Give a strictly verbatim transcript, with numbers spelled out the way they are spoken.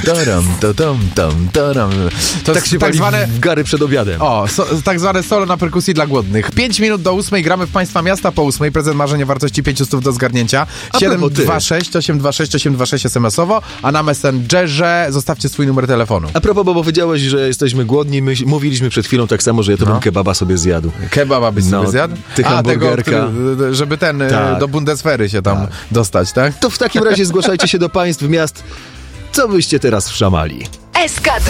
Taram, tatam, tam, taram. To Tak jest się tak wali zwane... w gary przed obiadem. O, so, tak zwane solo na perkusji dla głodnych. Pięć minut do ósmej, gramy w Państwa Miasta po ósmej. Prezent marzenia wartości pięćset do zgarnięcia. A siedem propos ty. dwa sześć osiem dwa sześć osiem dwa sześć es em esowo, a na Messengerze zostawcie swój numer telefonu. A propos, bo powiedziałeś, że jesteśmy głodni, my mówiliśmy przed chwilą tak samo, że ja to No. bym kebaba sobie zjadł. Kebaba byś No, sobie zjadł? ty A, hamburgerka. tego, który, żeby ten, Tak. do Bundeswehry się tam dostać, tak? To w takim razie zgłaszajcie się do państw miast, co byście teraz wszamali. S K